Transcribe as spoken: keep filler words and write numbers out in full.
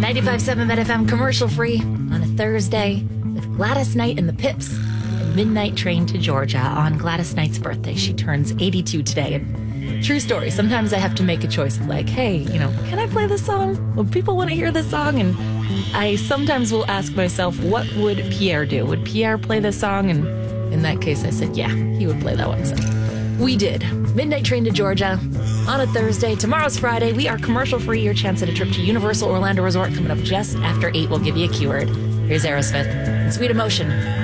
ninety-five point seven Met F M, commercial free on a Thursday with Gladys Knight and the Pips. The Midnight Train to Georgia on Gladys Knight's birthday. She turns eighty-two today. And true story, sometimes I have to make a choice of like, hey, you know, can I play this song? Well, people want to hear this song. And I sometimes will ask myself, what would Pierre do? Would Pierre play this song? And in that case, I said, yeah, he would play that one. So we did. Midnight Train to Georgia on a Thursday. Tomorrow's Friday. We are commercial free. Your chance at a trip to Universal Orlando Resort coming up just after eight. We'll give you a keyword. Here's Aerosmith and Sweet Emotion.